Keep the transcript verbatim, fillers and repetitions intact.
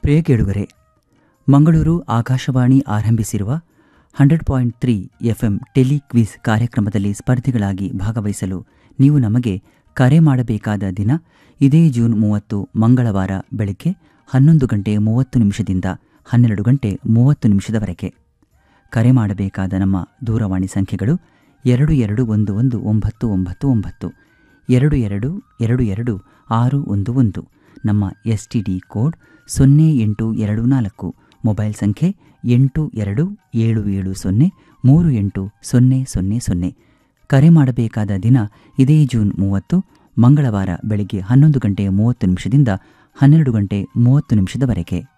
ಪ್ರಿಯ ಕೇಳುಗರೆ, ಮಂಗಳೂರು ಆಕಾಶವಾಣಿ ಆರಂಭಿಸಿರುವ hundred point three FM tele quiz ಕಾರ್ಯಕ್ರಮದಲ್ಲಿ ಸ್ಪರ್ಧಿಗಳಾಗಿ ಭಾಗವಹಿಸಲು ನೀವು ನಮಗೆ ಕರೆ ಮಾಡಬೇಕಾದ ದಿನ ಇದೇ ಜೂನ್ ಮೂವತ್ತು ಮಂಗಳವಾರ ಬೆಳಗ್ಗೆ ಹನ್ನೊಂದು ಗಂಟೆ ಮೂವತ್ತು ನಿಮಿಷದಿಂದ ಹನ್ನೆರಡು ಗಂಟೆ ಮೂವತ್ತು ನಿಮಿಷದವರೆಗೆ. ಕರೆ ಮಾಡಬೇಕಾದ ನಮ್ಮ ದೂರವಾಣಿ ಸಂಖ್ಯೆಗಳು ಎರಡು ಎರಡು ಒಂದು ಒಂದು ಒಂಬತ್ತು ಒಂಬತ್ತು ಒಂಬತ್ತು ಎರಡು ಎರಡು ಎರಡು ಎರಡು ಆರು ಒಂದು ಒಂದು. ನಮ್ಮ ಎಸ್ ಟಿ ಡಿ ಕೋಡ್ ಸೊನ್ನೆ ಎಂಟು ಎರಡು ನಾಲ್ಕು. ಮೊಬೈಲ್ ಸಂಖ್ಯೆ ಎಂಟು ಎರಡು ಏಳು ಏಳು ಸೊನ್ನೆ ಮೂರು ಎಂಟು ಸೊನ್ನೆ ಸೊನ್ನೆ ಸೊನ್ನೆ. ಕರೆ ಮಾಡಬೇಕಾದ ದಿನ ಇದೇ ಜೂನ್ ಮೂವತ್ತು ಮಂಗಳವಾರ ಬೆಳಗ್ಗೆ ಹನ್ನೊಂದು ಗಂಟೆ ಮೂವತ್ತು ನಿಮಿಷದಿಂದ ಹನ್ನೆರಡು ಗಂಟೆ ಮೂವತ್ತು ನಿಮಿಷದವರೆಗೆ.